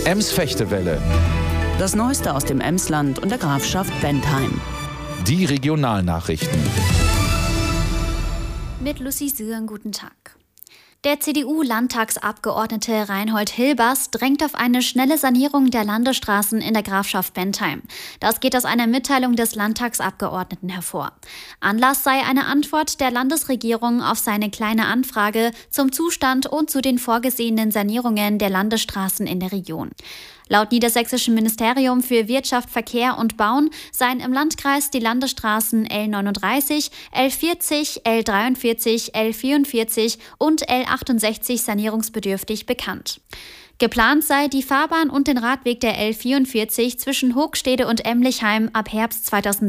Ems-Fechtewelle. Das Neueste aus dem Emsland und der Grafschaft Bentheim. Die Regionalnachrichten. Mit Lucy Süren, guten Tag. Der CDU-Landtagsabgeordnete Reinhold Hilbers drängt auf eine schnelle Sanierung der Landesstraßen in der Grafschaft Bentheim. Das geht aus einer Mitteilung des Landtagsabgeordneten hervor. Anlass sei eine Antwort der Landesregierung auf seine Kleine Anfrage zum Zustand und zu den vorgesehenen Sanierungen der Landesstraßen in der Region. Laut Niedersächsischem Ministerium für Wirtschaft, Verkehr und Bauen seien im Landkreis die Landesstraßen L39, L40, L43, L44 und L68 sanierungsbedürftig bekannt. Geplant sei, die Fahrbahn und den Radweg der L44 zwischen Hoogstede und Emlichheim ab Herbst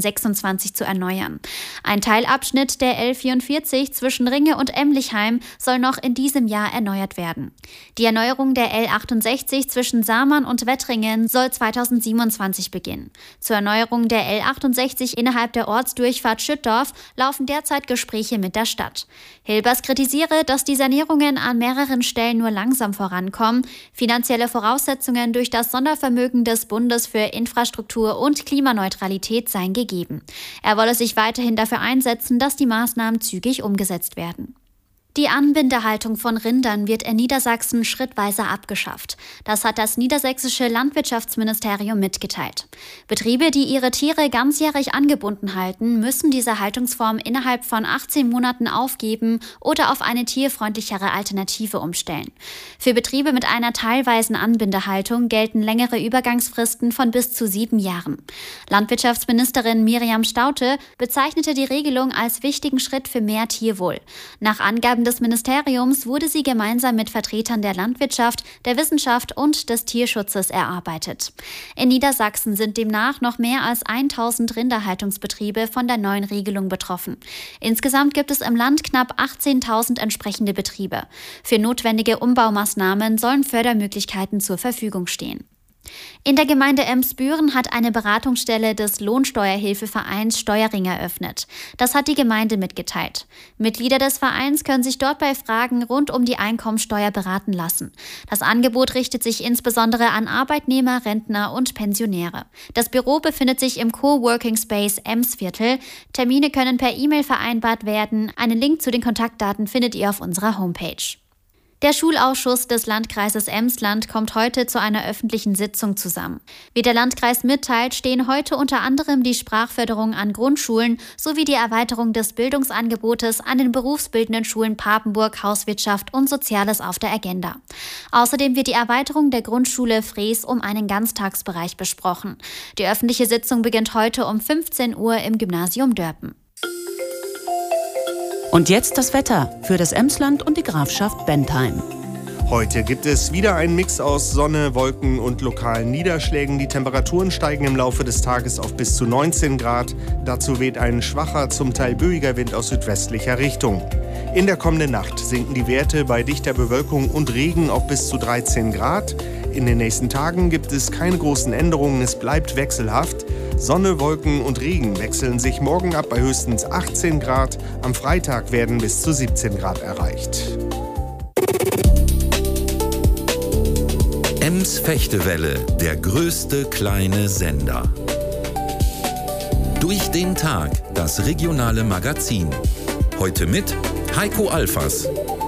2026 zu erneuern. Ein Teilabschnitt der L44 zwischen Ringe und Emlichheim soll noch in diesem Jahr erneuert werden. Die Erneuerung der L68 zwischen Samern und Wettringen soll 2027 beginnen. Zur Erneuerung der L68 innerhalb der Ortsdurchfahrt Schüttdorf laufen derzeit Gespräche mit der Stadt. Hilbers kritisiere, dass die Sanierungen an mehreren Stellen nur langsam vorankommen. Finanzielle Voraussetzungen durch das Sondervermögen des Bundes für Infrastruktur und Klimaneutralität seien gegeben. Er wolle sich weiterhin dafür einsetzen, dass die Maßnahmen zügig umgesetzt werden. Die Anbindehaltung von Rindern wird in Niedersachsen schrittweise abgeschafft. Das hat das niedersächsische Landwirtschaftsministerium mitgeteilt. Betriebe, die ihre Tiere ganzjährig angebunden halten, müssen diese Haltungsform innerhalb von 18 Monaten aufgeben oder auf eine tierfreundlichere Alternative umstellen. Für Betriebe mit einer teilweisen Anbindehaltung gelten längere Übergangsfristen von bis zu 7 Jahren. Landwirtschaftsministerin Miriam Staudte bezeichnete die Regelung als wichtigen Schritt für mehr Tierwohl. Nach Angaben des Ministeriums wurde sie gemeinsam mit Vertretern der Landwirtschaft, der Wissenschaft und des Tierschutzes erarbeitet. In Niedersachsen sind demnach noch mehr als 1000 Rinderhaltungsbetriebe von der neuen Regelung betroffen. Insgesamt gibt es im Land knapp 18.000 entsprechende Betriebe. Für notwendige Umbaumaßnahmen sollen Fördermöglichkeiten zur Verfügung stehen. In der Gemeinde Emsbüren hat eine Beratungsstelle des Lohnsteuerhilfevereins Steuerring eröffnet. Das hat die Gemeinde mitgeteilt. Mitglieder des Vereins können sich dort bei Fragen rund um die Einkommensteuer beraten lassen. Das Angebot richtet sich insbesondere an Arbeitnehmer, Rentner und Pensionäre. Das Büro befindet sich im Coworking Space Emsviertel. Termine können per E-Mail vereinbart werden. Einen Link zu den Kontaktdaten findet ihr auf unserer Homepage. Der Schulausschuss des Landkreises Emsland kommt heute zu einer öffentlichen Sitzung zusammen. Wie der Landkreis mitteilt, stehen heute unter anderem die Sprachförderung an Grundschulen sowie die Erweiterung des Bildungsangebotes an den berufsbildenden Schulen Papenburg, Hauswirtschaft und Soziales auf der Agenda. Außerdem wird die Erweiterung der Grundschule Frees um einen Ganztagsbereich besprochen. Die öffentliche Sitzung beginnt heute um 15 Uhr im Gymnasium Dörpen. Und jetzt das Wetter für das Emsland und die Grafschaft Bentheim. Heute gibt es wieder einen Mix aus Sonne, Wolken und lokalen Niederschlägen. Die Temperaturen steigen im Laufe des Tages auf bis zu 19 Grad. Dazu weht ein schwacher, zum Teil böiger Wind aus südwestlicher Richtung. In der kommenden Nacht sinken die Werte bei dichter Bewölkung und Regen auf bis zu 13 Grad. In den nächsten Tagen gibt es keine großen Änderungen, es bleibt wechselhaft. Sonne, Wolken und Regen wechseln sich morgen ab bei höchstens 18 Grad. Am Freitag werden bis zu 17 Grad erreicht. Ems-Fechtewelle, der größte kleine Sender. Durch den Tag, das regionale Magazin. Heute mit Heiko Alfers.